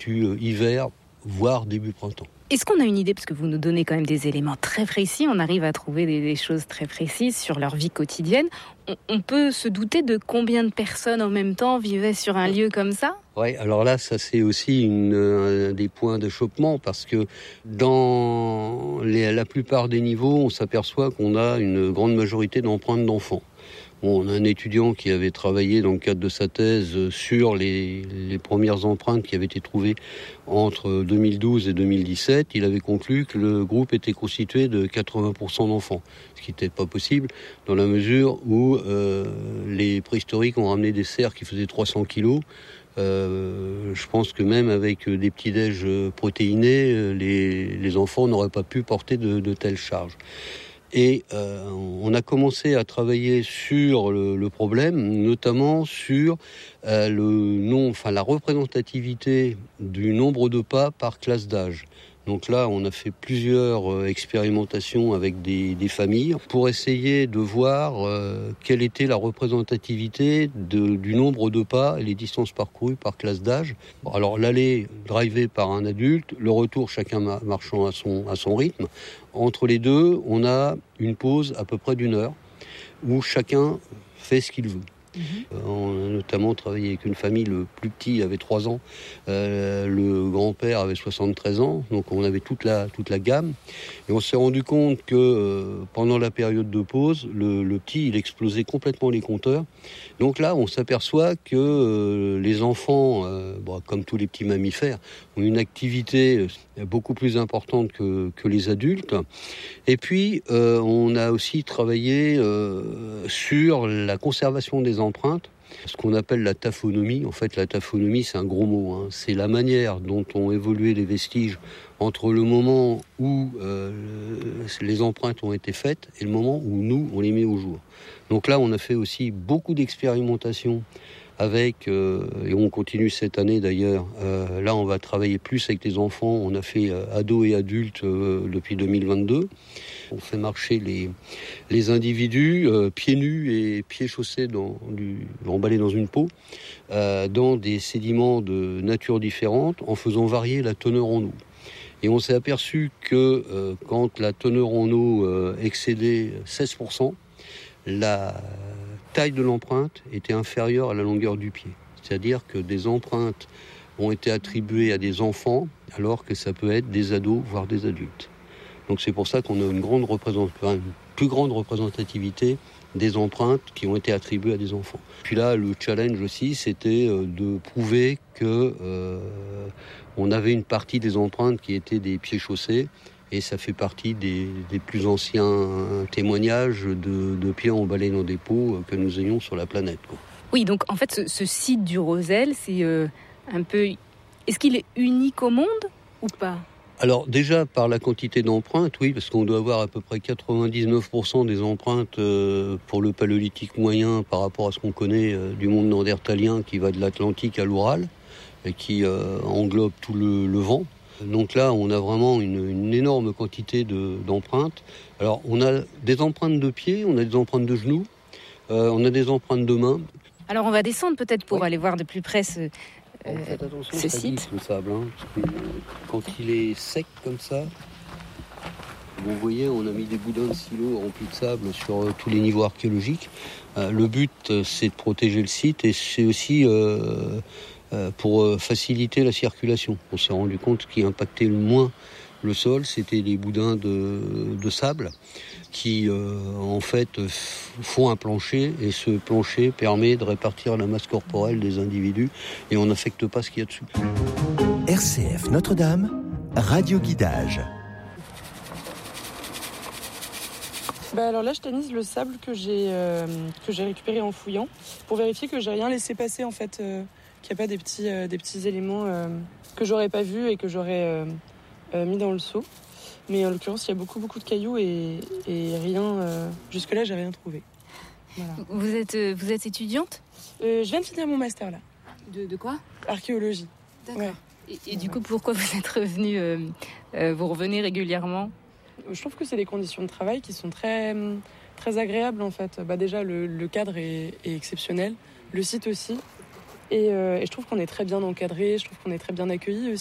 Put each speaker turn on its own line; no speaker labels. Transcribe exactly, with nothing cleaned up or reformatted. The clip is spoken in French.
euh, hiver, voire début printemps.
Est-ce qu'on a une idée, parce que vous nous donnez quand même des éléments très précis, on arrive à trouver des, des choses très précises sur leur vie quotidienne. On, on peut se douter de combien de personnes en même temps vivaient sur un lieu comme ça ?
Oui, alors là, ça c'est aussi une, un des points d'achoppement parce que dans les, la plupart des niveaux, on s'aperçoit qu'on a une grande majorité d'empreintes d'enfants. Bon, on a un étudiant qui avait travaillé dans le cadre de sa thèse sur les, les premières empreintes qui avaient été trouvées entre deux mille douze et deux mille dix-sept. Il avait conclu que le groupe était constitué de quatre-vingts pour cent d'enfants, ce qui n'était pas possible dans la mesure où euh, les préhistoriques ont ramené des cerfs qui faisaient trois cents kilos. Euh, je pense que même avec des petits-déj protéinés, les, les enfants n'auraient pas pu porter de, de telles charges. Et euh, on a commencé à travailler sur le, le problème, notamment sur euh, le nom, enfin la représentativité du nombre de pas par classe d'âge. Donc là, on a fait plusieurs euh, expérimentations avec des, des familles pour essayer de voir euh, quelle était la représentativité de, du nombre de pas et les distances parcourues par classe d'âge. Bon, alors l'aller drivé par un adulte, le retour chacun ma- marchant à son, à son rythme. Entre les deux, on a une pause à peu près d'une heure où chacun fait ce qu'il veut. Mmh. Euh, on a notamment travaillé avec une famille, le plus petit avait trois ans, euh, le grand-père avait soixante-treize ans, donc on avait toute la, toute la gamme. Et on s'est rendu compte que euh, pendant la période de pause, le, le petit, il explosait complètement les compteurs. Donc là, on s'aperçoit que euh, les enfants, euh, bon, comme tous les petits mammifères, ont une activité beaucoup plus importante que, que les adultes. Et puis, euh, on a aussi travaillé euh, sur la conservation des empreintes, ce qu'on appelle la taphonomie. En fait, la taphonomie, c'est un gros mot, hein. C'est la manière dont ont évolué les vestiges entre le moment où euh, les empreintes ont été faites et le moment où nous, on les met au jour. Donc là, on a fait aussi beaucoup d'expérimentations avec, euh, et on continue cette année d'ailleurs, euh, là on va travailler plus avec les enfants, on a fait euh, ados et adultes euh, depuis deux mille vingt-deux. On fait marcher les, les individus euh, pieds nus et pieds chaussés dans du, emballés dans une peau, euh, dans des sédiments de nature différente, en faisant varier la teneur en eau. Et on s'est aperçu que euh, quand la teneur en eau euh, excédait seize pour cent, la taille de l'empreinte était inférieure à la longueur du pied. C'est-à-dire que des empreintes ont été attribuées à des enfants, alors que ça peut être des ados, voire des adultes. Donc c'est pour ça qu'on a une, grande représent... enfin, une plus grande représentativité des empreintes qui ont été attribuées à des enfants. Puis là, le challenge aussi, c'était de prouver que euh, on avait une partie des empreintes qui étaient des pieds chaussés, et ça fait partie des, des plus anciens témoignages de, de pieds emballés dans des pots que nous ayons sur la planète, quoi.
Oui, donc en fait, ce, ce site du Rosel, c'est euh, un peu... Est-ce qu'il est unique au monde ou pas ?
Alors déjà, par la quantité d'empreintes, oui, parce qu'on doit avoir à peu près quatre-vingt-dix-neuf pour cent des empreintes euh, pour le paléolithique moyen par rapport à ce qu'on connaît euh, du monde néandertalien qui va de l'Atlantique à l'Oural et qui euh, englobe tout le, le vent. Donc là, on a vraiment une, une énorme quantité de, d'empreintes. Alors, on a des empreintes de pieds, on a des empreintes de genoux, euh, on a des empreintes de mains.
Alors, on va descendre peut-être pour oui. aller voir de plus près ce, euh,
faites attention,
ce
ça
site.
glisse, le sable, hein, parce que, quand il est sec comme ça, vous voyez, on a mis des boudins de silo remplis de sable sur euh, tous les niveaux archéologiques. Euh, le but, euh, c'est de protéger le site et c'est aussi... Euh, pour faciliter la circulation. On s'est rendu compte ce qui impactait le moins le sol, c'était les boudins de, de sable qui, euh, en fait, font un plancher et ce plancher permet de répartir la masse corporelle des individus et on n'affecte pas ce qu'il y a dessus.
R C F Notre-Dame, radio guidage.
Bah alors là, je tannise le sable que j'ai, euh, que j'ai récupéré en fouillant pour vérifier que j'ai rien laissé passer en fait. Euh... qu'il n'y a pas des petits, euh, des petits éléments euh, que j'aurais pas vus et que j'aurais euh, euh, mis dans le seau. Mais en l'occurrence, il y a beaucoup, beaucoup de cailloux et, et rien... Euh, jusque-là, j'ai rien trouvé. Voilà.
Vous êtes, euh, vous êtes étudiante ?
euh, Je viens de finir mon master, là.
De, de quoi ?
Archéologie.
D'accord. Ouais. Et, et du coup, pourquoi vous êtes revenue euh, euh, Vous revenez régulièrement ?
Je trouve que c'est des conditions de travail qui sont très, très agréables, en fait. Bah, déjà, le, le cadre est, est exceptionnel. Le site aussi. Et, euh, et je trouve qu'on est très bien encadré, je trouve qu'on est très bien accueillis aussi.